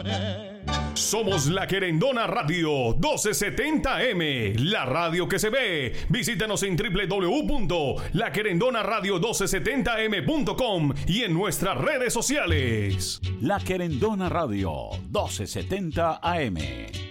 Somos La Querendona Radio 1270M, la radio que se ve. Visítanos en www.laquerendonaradio1270m.com y en nuestras redes sociales. La Querendona Radio 1270 AM.